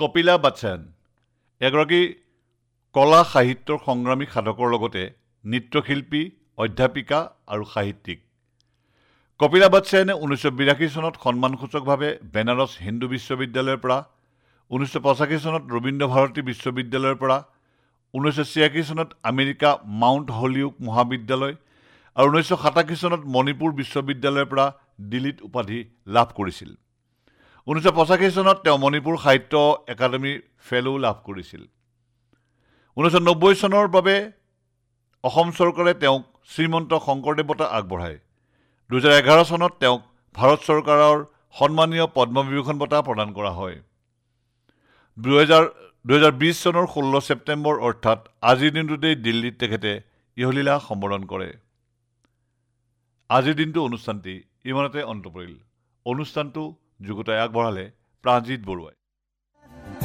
কপিলা বাচ্চান এগৰাকী কলা সাহিত্যৰ সংগ্ৰামী সাধকৰ লগতে নৃত্যশিল্পী, অধ্যাপিকা আৰু সাহিত্যিক। কপিলা বাচ্চানে 1982 চনত সন্মানসূচকভাৱে বেনাৰস হিন্দু বিশ্ববিদ্যালয়ৰ পৰা, 1985 চনত ৰবীন্দ্ৰ ভাৰতী বিশ্ববিদ্যালয়ৰ পৰা, 1986 চনত আমেৰিকা মাউণ্ট হলিওক মহাবিদ্যালয় আৰু 1987 চনত মণিপুৰ বিশ্ববিদ্যালয়ৰ পৰা ডিলিট উপাধি লাভ কৰিছিল। 1985 চনত তেওঁ মণিপুৰ সাহিত্য একাডেমীৰ ফেলো লাভ কৰিছিল। 1990 চনৰ বাবে অসম চৰকাৰে তেওঁক শ্ৰীমন্ত শংকৰদেৱ বঁটা আগবঢ়ায়। 2011 চনত তেওঁক ভাৰত চৰকাৰৰ সন্মানীয় পদ্মবিভূষণ বঁটা প্ৰদান কৰা হয়। 2020 চনৰ 16 ছেপ্টেম্বৰ অৰ্থাৎ আজিৰ দিনটোতেই দিল্লীত তেখেতে ইহলীলা সম্বোধন কৰে। আজিৰ দিনটো অনুষ্ঠানটি ইমানতে অন্ত পৰিল। অনুষ্ঠানটো যুগুতাই আগবঢ়ালে প্ৰাণজিৎ বৰুৱাই।